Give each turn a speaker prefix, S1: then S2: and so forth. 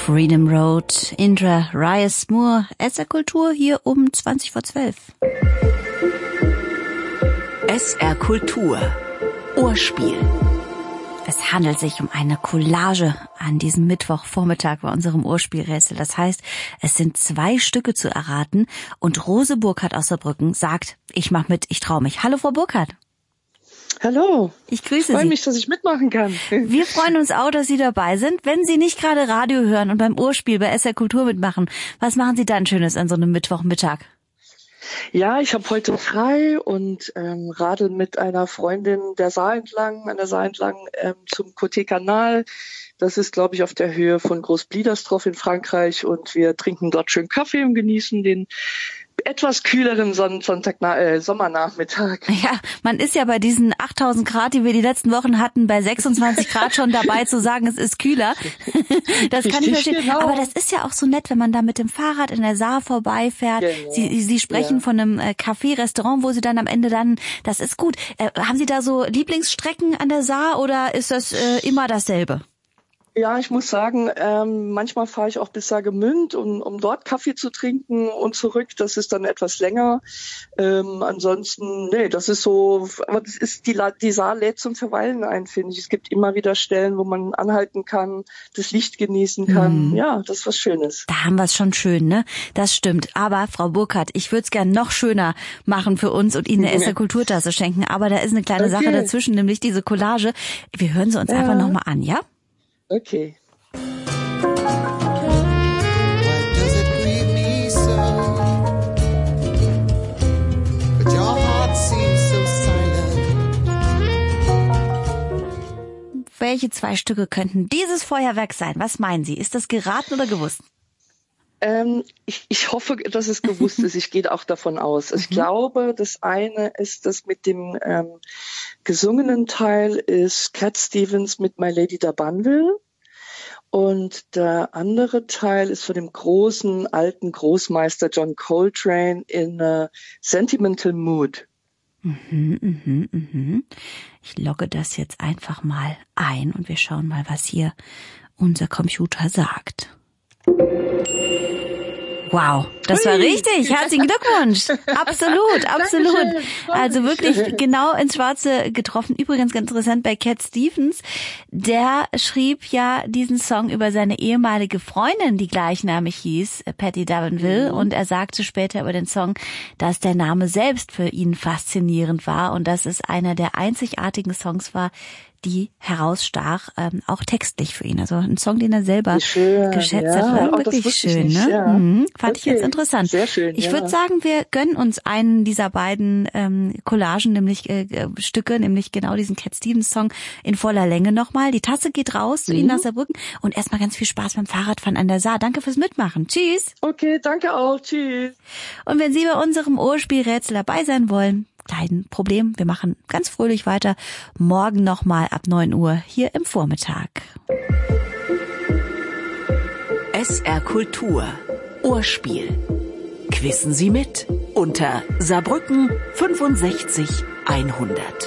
S1: Freedom Road, Indra Rice Moore, SR Kultur hier um 20:12.
S2: SR Kultur. Ohrspiel.
S1: Es handelt sich um eine Collage an diesem Mittwochvormittag bei unserem Ohrspielrätsel. Das heißt, es sind 2 Stücke zu erraten und Rose Burkhardt aus Saarbrücken sagt, ich mach mit, ich trau mich. Hallo Frau Burkhardt.
S3: Hallo.
S1: Ich grüße Sie.
S3: Ich freue mich, dass ich mitmachen kann.
S1: Wir freuen uns auch, dass Sie dabei sind. Wenn Sie nicht gerade Radio hören und beim Ohrspiel bei SR Kultur mitmachen, was machen Sie dann Schönes an so einem Mittwochmittag?
S3: Ja, ich habe heute frei und radel mit einer Freundin an der Saar entlang zum Côté-Canal. Das ist, glaube ich, auf der Höhe von Großbliederstroff in Frankreich und wir trinken dort schön Kaffee und genießen den etwas kühleren Sommernachmittag.
S1: Ja, man ist ja bei diesen 8000 Grad, die wir die letzten Wochen hatten, bei 26 Grad schon dabei zu sagen, es ist kühler. Das kann ich verstehen.
S3: Genau.
S1: Aber das ist ja auch so nett, wenn man da mit dem Fahrrad in der Saar vorbeifährt. Genau. Sie sprechen von einem Café, Restaurant, wo Sie dann am Ende das ist gut. Haben Sie da so Lieblingsstrecken an der Saar oder ist das immer dasselbe?
S3: Ja, ich muss sagen, manchmal fahre ich auch bis Saargemünd, um dort Kaffee zu trinken und zurück. Das ist dann etwas länger. Ansonsten, das ist so, aber das ist die Saar lädt zum Verweilen ein, finde ich. Es gibt immer wieder Stellen, wo man anhalten kann, das Licht genießen kann. Mhm. Ja, das ist was Schönes.
S1: Da haben wir es schon schön, ne? Das stimmt. Aber Frau Burkhardt, ich würde es gern noch schöner machen für uns und Ihnen eine SR Kulturtasse schenken. Aber da ist eine kleine Sache dazwischen, nämlich diese Collage. Wir hören sie uns einfach nochmal an, ja?
S3: Okay.
S1: Welche 2 Stücke könnten dieses Feuerwerk sein? Was meinen Sie? Ist das geraten oder gewusst?
S3: Ich hoffe, dass es gewusst ist. Ich gehe auch davon aus. Ich glaube, das eine ist das mit dem gesungenen Teil ist Cat Stevens mit My Lady da Banville. Und der andere Teil ist von dem großen, alten Großmeister John Coltrane in Sentimental Mood.
S1: Ich logge das jetzt einfach mal ein und wir schauen mal, was hier unser Computer sagt. Wow, das war richtig. Herzlichen Glückwunsch. Absolut, absolut. Also wirklich genau ins Schwarze getroffen. Übrigens ganz interessant bei Cat Stevens. Der schrieb ja diesen Song über seine ehemalige Freundin, die gleichnamig hieß, Patti D'Avenville. Und er sagte später über den Song, dass der Name selbst für ihn faszinierend war und dass es einer der einzigartigen Songs war, die herausstach, auch textlich für ihn. Also ein Song, den er selber geschätzt hat. War wirklich schön, ne?
S3: Ja.
S1: Fand ich jetzt interessant.
S3: Sehr schön,
S1: ich würde sagen, wir gönnen uns einen dieser beiden Collagen, nämlich Stücke, nämlich genau diesen Cat Stevens Song in voller Länge nochmal. Die Tasse geht raus zu Ihnen nach Saarbrücken und erstmal ganz viel Spaß beim Fahrradfahren an der Saar. Danke fürs Mitmachen. Tschüss.
S3: Okay, danke auch. Tschüss.
S1: Und wenn Sie bei unserem Ohrspielrätsel dabei sein wollen, kein Problem, wir machen ganz fröhlich weiter. Morgen nochmal ab 9 Uhr hier im Vormittag.
S2: SR Kultur. Ohrspiel. Quissen Sie mit unter Saarbrücken 65 100.